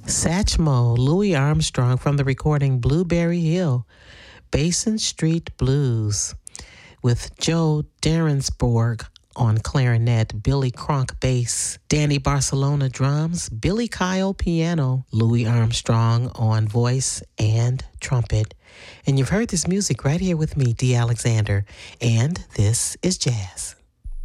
Satchmo, Louis Armstrong from the recording Blueberry Hill, Basin Street Blues, with Joe Derensborg on clarinet, Billy Cronk bass, Danny Barcelona drums, Billy Kyle piano, Louis Armstrong on voice and trumpet. And you've heard this music right here with me, Dee Alexander, and this is jazz.